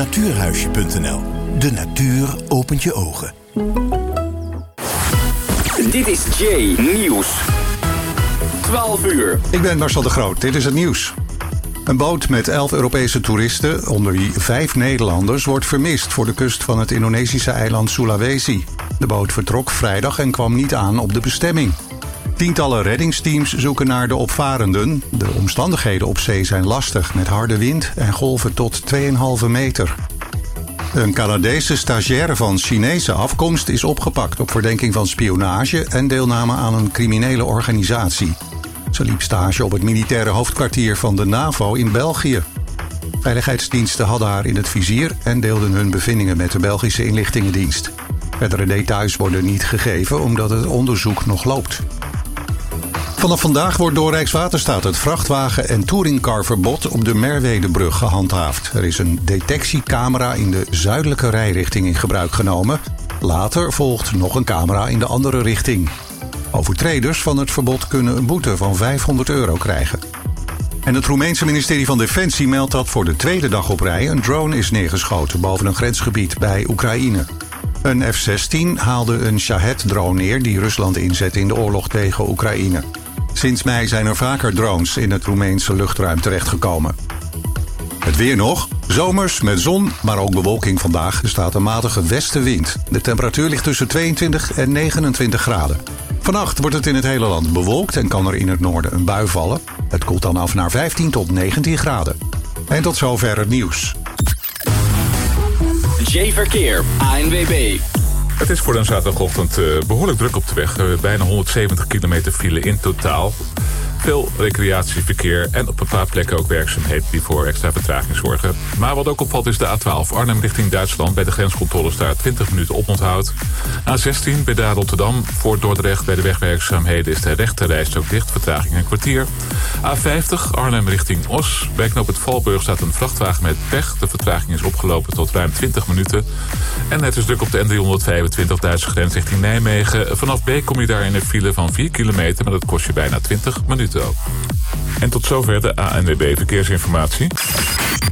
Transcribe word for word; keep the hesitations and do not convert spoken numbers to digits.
natuurhuisje punt n l. De natuur opent je ogen. Dit is Jay Nieuws. twaalf uur. Ik ben Marcel de Groot. Dit is het nieuws. Een boot met elf Europese toeristen, onder wie vijf Nederlanders, wordt vermist voor de kust van het Indonesische eiland Sulawesi. De boot vertrok vrijdag en kwam niet aan op de bestemming. Tientallen reddingsteams zoeken naar de opvarenden. De omstandigheden op zee zijn lastig, met harde wind en golven tot twee komma vijf meter. Een Canadese stagiaire van Chinese afkomst is opgepakt op verdenking van spionage en deelname aan een criminele organisatie. Ze liep stage op het militaire hoofdkwartier van de NAVO in België. Veiligheidsdiensten hadden haar in het vizier en deelden hun bevindingen met de Belgische inlichtingendienst. Verdere details worden niet gegeven omdat het onderzoek nog loopt. Vanaf vandaag wordt door Rijkswaterstaat het vrachtwagen- en touringcarverbod op de Merwedebrug gehandhaafd. Er is een detectiecamera in de zuidelijke rijrichting in gebruik genomen. Later volgt nog een camera in de andere richting. Overtreders van het verbod kunnen een boete van vijfhonderd euro krijgen. En het Roemeense ministerie van Defensie meldt dat voor de tweede dag op rij een drone is neergeschoten boven een grensgebied bij Oekraïne. Een F zestien haalde een Shahed-drone neer die Rusland inzet in de oorlog tegen Oekraïne. Sinds mei zijn er vaker drones in het Roemeense luchtruim terechtgekomen. Het weer nog. Zomers met zon, maar ook bewolking vandaag. Er staat een matige westenwind. De temperatuur ligt tussen tweeëntwintig en negenentwintig graden. Vannacht wordt het in het hele land bewolkt en kan er in het noorden een bui vallen. Het koelt dan af naar vijftien tot negentien graden. En tot zover het nieuws. Jay Verkeer, A N W B. Het is voor een zaterdagochtend uh, behoorlijk druk op de weg. Uh, bijna honderdzeventig kilometer file in totaal. Veel recreatieverkeer en op een paar plekken ook werkzaamheden die voor extra vertraging zorgen. Maar wat ook opvalt is de A twaalf Arnhem richting Duitsland. Bij de grenscontroles daar twintig minuten oponthoud. A zestien bij daar Rotterdam voor Dordrecht bij de wegwerkzaamheden is de rechterrijstrook dicht. Vertraging een kwartier. A vijftig Arnhem richting Os. Bij knoop het Valburg staat een vrachtwagen met pech. De vertraging is opgelopen tot ruim twintig minuten. En het is druk op de N driehonderdvijfentwintig Duitse grens richting Nijmegen. Vanaf Beek kom je daar in een file van vier kilometer, maar dat kost je bijna twintig minuten ook. En tot zover de A N W B Verkeersinformatie.